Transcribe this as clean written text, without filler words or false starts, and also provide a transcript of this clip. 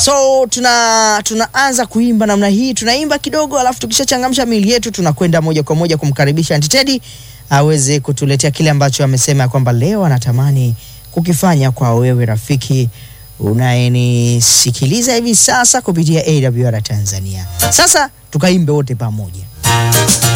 So tunaanza kuimba namna hii, tunaimba kidogo alafu tukishachangamsha miili yetu tunakwenda moja kwa moja kumkaribisha Aunty Teddy aweze kutuletea kile ambacho amesema kwamba leo anatamani kukifanya kwa wewe rafiki unayenisikiliza hivi sasa kupitia AWR Tanzania. Sasa tukaimbe wote pamoja.